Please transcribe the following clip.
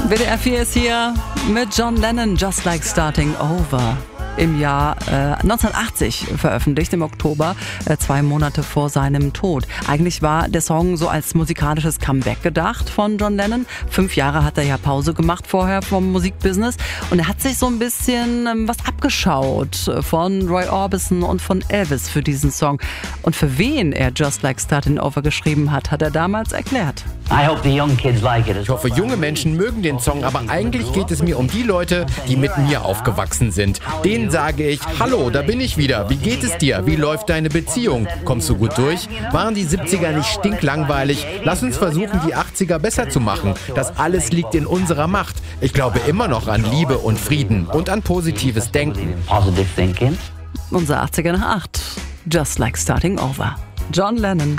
WDR 4 ist hier mit John Lennon, Just Like Starting Over. Im Jahr 1980 veröffentlicht, im Oktober, 2 Monate vor seinem Tod. Eigentlich war der Song so als musikalisches Comeback gedacht von John Lennon. 5 Jahre hat er ja Pause gemacht vorher vom Musikbusiness und er hat sich so ein bisschen was abgeschaut von Roy Orbison und von Elvis für diesen Song. Und für wen er Just Like Starting Over geschrieben hat er damals erklärt. Ich hoffe, junge Menschen mögen den Song, aber eigentlich geht es mir um die Leute, die mit mir aufgewachsen sind. Denen sage ich, hallo, da bin ich wieder. Wie geht es dir? Wie läuft deine Beziehung? Kommst du gut durch? Waren die 70er nicht stinklangweilig? Lass uns versuchen, die 80er besser zu machen. Das alles liegt in unserer Macht. Ich glaube immer noch an Liebe und Frieden und an positives Denken. Unser 80er nach 8. Just Like Starting Over. John Lennon.